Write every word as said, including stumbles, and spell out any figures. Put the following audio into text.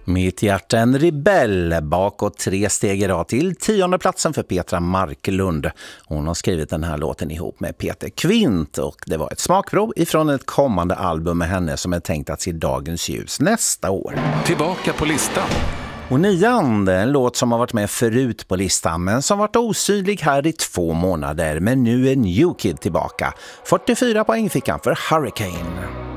Mitt hjärta en rebell, bakåt tre steg i rad till tionde platsen för Petra Marklund. Hon har skrivit den här låten ihop med Peter Kvint och det var ett smakprov ifrån ett kommande album med henne som är tänkt att se dagens ljus nästa år. Tillbaka på listan. Och nian, en låt som har varit med förut på listan men som varit osynlig här i två månader, men nu är New Kid tillbaka. fyrtiofyra poäng fick han för Hurricane.